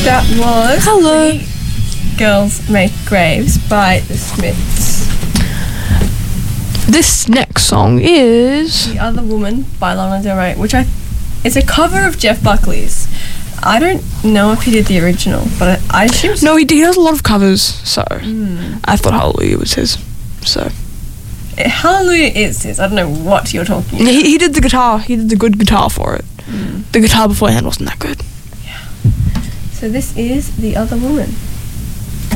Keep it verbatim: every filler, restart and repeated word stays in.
That was Hello. Three Girls Make Graves by the Smiths. This next song is... The Other Woman by Lana Del Rey, which I... It's a cover of Jeff Buckley's. I don't know if he did the original, but I, I assume so. No, he, he has a lot of covers, so Mm. I thought Hallelujah was his. So Hallelujah is his. I don't know what you're talking about. he, he did the guitar. He did the good guitar for it. Mm. The guitar beforehand wasn't that good. So this is The Other Woman.